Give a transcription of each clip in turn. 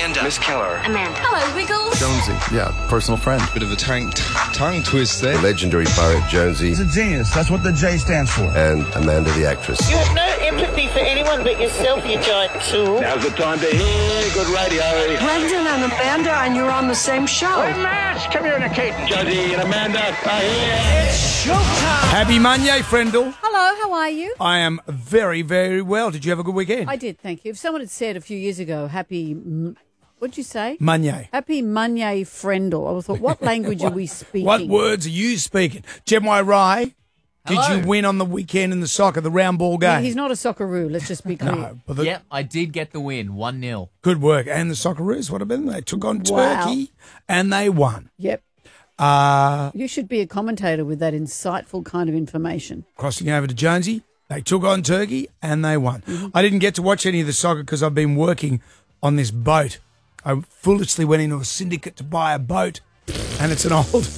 Amanda. Miss Keller. Amanda. Hello, Wiggles. Jonesy, yeah, personal friend. Bit of a tongue twist there. The legendary pirate Jonesy. He's a genius. That's what the J stands for. And Amanda the actress. You have no empathy for anyone but yourself, you giant tool. Now's the time to hear good radio. Brendan and Amanda, and you're on the same show. We're mass communicating. Jonesy and Amanda are here. It's showtime. Happy Monday, friendle. Hello, how are you? I am very, very well. Did you have a good weekend? I did, thank you. If someone had said a few years ago, what'd you say? Monday. Happy Monday, friendle. I thought, what language are we speaking? What words are you speaking? Jemwai Rai, did you win on the weekend in the soccer, the round ball game? He's not a Socceroo, let's just be clear. No, but Yep, I did get the win, 1-0. Good work. And the Socceroos, what about them? They took on Wow. Turkey and they won. Yep. You should be a commentator with that insightful kind of information. Crossing over to Jonesy, they took on Turkey and they won. Mm-hmm. I didn't get to watch any of the soccer because I've been working on this boat. I foolishly went into a syndicate to buy a boat, and it's an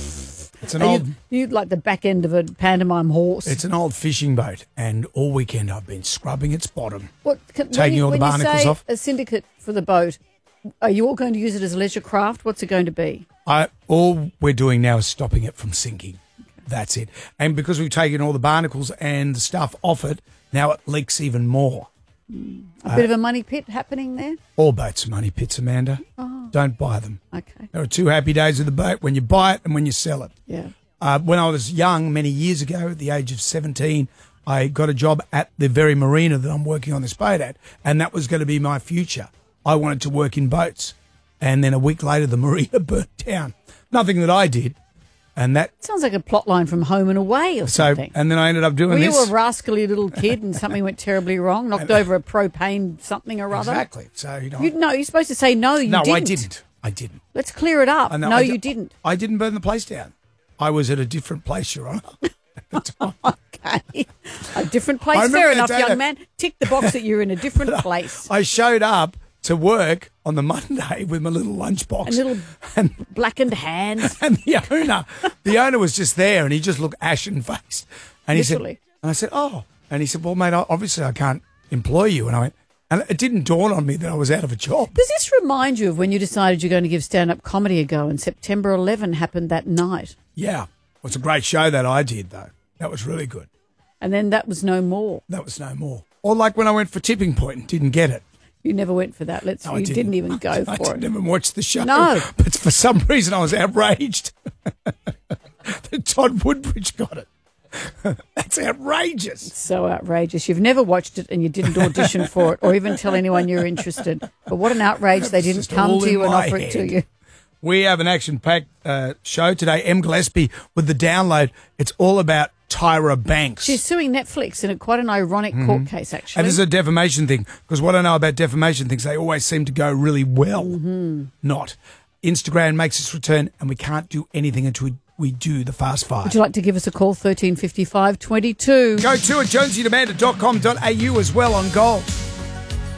old You like the back end of a pantomime horse. It's an old fishing boat, and all weekend I've been scrubbing its bottom, Taking taking all the barnacles when you say off. a syndicate for the boat, are you all going to use it as leisure craft? What's it going to be? All we're doing now is stopping it from sinking. That's it. And because we've taken all the barnacles and the stuff off it, now it leaks even more. A bit of a money pit happening there? All boats are money pits, Amanda. Oh. Don't buy them. Okay. There are two happy days with the boat, when you buy it and when you sell it. Yeah. When I was young, many years ago, at the age of 17, I got a job at the very marina that I'm working on this boat at, and that was going to be my future. I wanted to work in boats. And then a week later, the marina burnt down. Nothing that I did. And that sounds like a plot line from Home and Away or something. And then I ended up doing this. Were you a rascally little kid and something went terribly wrong? Knocked over a propane something or other? Exactly. So, you're supposed to say no, you didn't. No, I didn't. Let's clear it up. No, you didn't. I didn't burn the place down. I was at a different place, Your Honour, at the time. Okay. A different place. Fair enough, young man. Tick the box that you're in a different place. I showed up to work on the Monday with my little lunchbox. And little blackened hands. And the owner was just there, and he just looked ashen-faced. And he Literally. said, and I said, oh. And he said, well, mate, obviously I can't employ you. And I went, and it didn't dawn on me that I was out of a job. Does this remind you of when you decided you're going to give stand-up comedy a go and September 11 happened that night? Yeah. It was a great show that I did, though. That was really good. And then that was no more. That was no more. Or like when I went for Tipping Point and didn't get it. You never went for that. You didn't even go for it. I didn't even watch the show. No. But for some reason I was outraged that Todd Woodbridge got it. That's outrageous. It's so outrageous. You've never watched it and you didn't audition for it or even tell anyone you're interested. But what an outrage they didn't come to you and offer it to you. We have an action-packed show today. M. Gillespie with The Download. It's all about Tyra Banks. She's suing Netflix in quite an ironic court case, actually. And this is a defamation thing, because what I know about defamation things, they always seem to go really well. Not. Instagram makes its return, and we can't do anything until we do the Fast Five. Would you like to give us a call? 1355 22. Go to it, jonesyandamanda.com.au as well on Gold.